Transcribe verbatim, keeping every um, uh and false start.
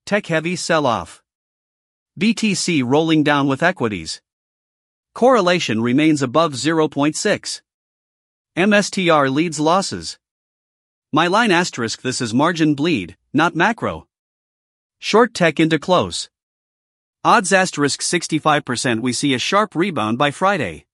Tech-heavy sell-off. B T C rolling down with equities. Correlation remains above zero point six. M S T R leads losses. My line asterisk this is margin bleed, not macro. Short tech into close. Odds asterisk sixty-five percent we see a sharp rebound by Friday.